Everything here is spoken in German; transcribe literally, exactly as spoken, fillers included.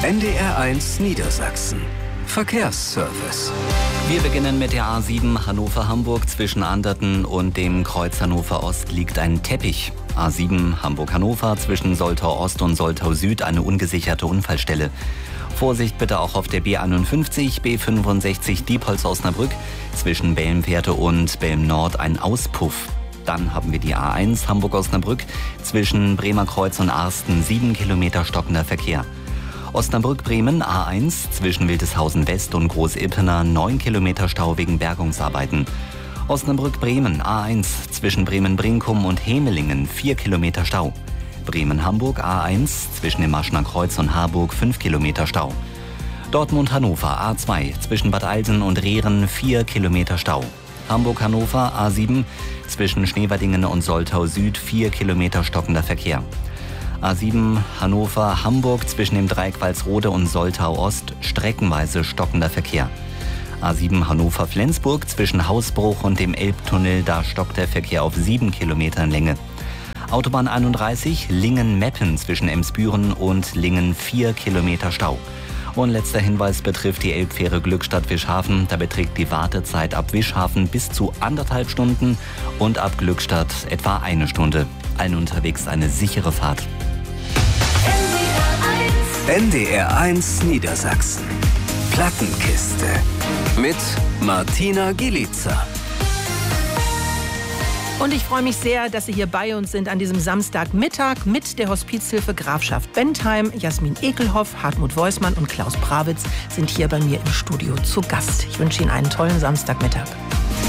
N D R eins Niedersachsen. Verkehrsservice. Wir beginnen mit der A sieben Hannover-Hamburg. Zwischen Anderten und dem Kreuz Hannover Ost liegt ein Teppich. A sieben Hamburg-Hannover zwischen Soltau Ost und Soltau Süd eine ungesicherte Unfallstelle. Vorsicht bitte auch auf der B einundfünfzig, B fünfundsechzig Diepholz-Osnabrück. Zwischen Belmfährte und Belm Nord ein Auspuff. Dann haben wir die A eins Hamburg-Osnabrück zwischen Bremer Kreuz und Arsten sieben Kilometer stockender Verkehr. Osnabrück-Bremen A eins zwischen Wildeshausen West und Groß-Ippener neun Kilometer Stau wegen Bergungsarbeiten. Osnabrück-Bremen A eins zwischen Bremen-Brinkum und Hemelingen vier Kilometer Stau. Bremen-Hamburg A eins zwischen dem Maschner Kreuz und Harburg fünf Kilometer Stau. Dortmund-Hannover A zwei zwischen Bad Eilsen und Rehren vier Kilometer Stau. Hamburg-Hannover A sieben zwischen Schneverdingen und Soltau Süd vier Kilometer stockender Verkehr. A sieben Hannover-Hamburg zwischen dem Dreieck Walsrode und Soltau Ost streckenweise stockender Verkehr. A sieben Hannover-Flensburg zwischen Hausbruch und dem Elbtunnel, da stockt der Verkehr auf sieben Kilometern Länge. Autobahn einunddreißig Lingen-Meppen zwischen Emsbüren und Lingen vier Kilometer Stau. Und letzter Hinweis betrifft die Elbfähre Glückstadt-Wischhafen. Da beträgt die Wartezeit ab Wischhafen bis zu anderthalb Stunden und ab Glückstadt etwa eine Stunde. Allen unterwegs eine sichere Fahrt. N D R eins Niedersachsen. Plattenkiste. Mit Martina Gielica. Und ich freue mich sehr, dass Sie hier bei uns sind an diesem Samstagmittag mit der Hospizhilfe Grafschaft Bentheim. Jasmin Ekelhoff, Hartmut Weusmann und Klaus Prawitz sind hier bei mir im Studio zu Gast. Ich wünsche Ihnen einen tollen Samstagmittag.